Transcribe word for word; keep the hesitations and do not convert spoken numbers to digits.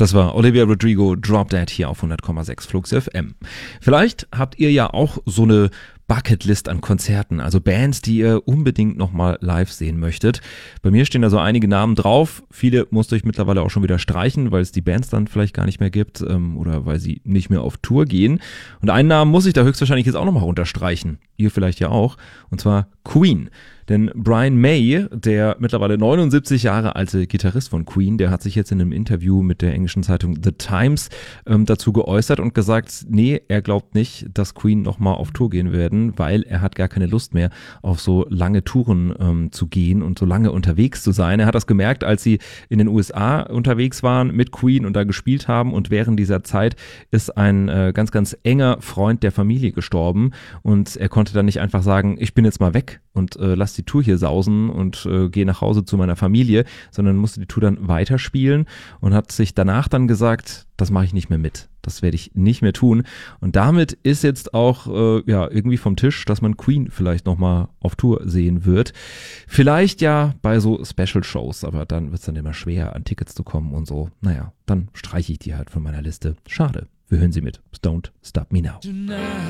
Das war Olivia Rodrigo, Drop Dead hier auf hundert Komma sechs Flux F M. Vielleicht habt ihr ja auch so eine Bucketlist an Konzerten, also Bands, die ihr unbedingt nochmal live sehen möchtet. Bei mir stehen da so einige Namen drauf. Viele musste ich mittlerweile auch schon wieder streichen, weil es die Bands dann vielleicht gar nicht mehr gibt ähm, oder weil sie nicht mehr auf Tour gehen. Und einen Namen muss ich da höchstwahrscheinlich jetzt auch nochmal runterstreichen. Ihr vielleicht ja auch. Und zwar Queen. Denn Brian May, der mittlerweile neunundsiebzig Jahre alte Gitarrist von Queen, der hat sich jetzt in einem Interview mit der englischen Zeitung The Times ähm, dazu geäußert und gesagt, nee, er glaubt nicht, dass Queen nochmal auf Tour gehen werden, weil er hat gar keine Lust mehr, auf so lange Touren ähm, zu gehen und so lange unterwegs zu sein. Er hat das gemerkt, als sie in den U S A unterwegs waren mit Queen und da gespielt haben, und während dieser Zeit ist ein äh, ganz, ganz enger Freund der Familie gestorben und er konnte dann nicht einfach sagen, ich bin jetzt mal weg und äh, lass die Tour hier sausen und äh, gehe nach Hause zu meiner Familie, sondern musste die Tour dann weiterspielen und hat sich danach dann gesagt, das mache ich nicht mehr mit. Das werde ich nicht mehr tun. Und damit ist jetzt auch äh, ja irgendwie vom Tisch, dass man Queen vielleicht nochmal auf Tour sehen wird. Vielleicht ja bei so Special-Shows, aber dann wird es dann immer schwer, an Tickets zu kommen und so. Naja, dann streiche ich die halt von meiner Liste. Schade. Wir hören sie mit Don't Stop Me Now. Tonight.